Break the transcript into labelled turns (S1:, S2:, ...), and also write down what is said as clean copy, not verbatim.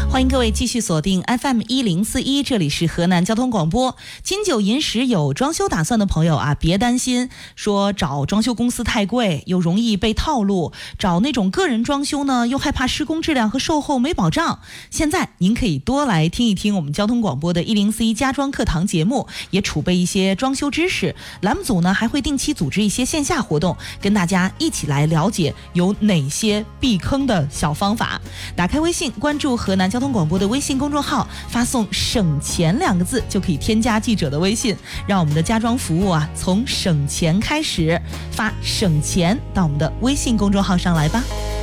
S1: 欢迎各位继续锁定 FM1041，这里是河南交通广播。金九银十有装修打算的朋友啊，别担心，说找装修公司太贵，又容易被套路；找那种个人装修呢，又害怕施工质量和售后没保障。现在您可以多来听一听我们交通广播的104家装课堂节目，也储备一些装修知识。栏目组呢还会定期组织一些线下活动，跟大家一起来了解有哪些避坑的小方法。打开微信，关注河南交通广播的微信公众号，发送省钱2个字就可以添加记者的微信，让我们的家装服务啊从省钱开始，发省钱到我们的微信公众号上来吧。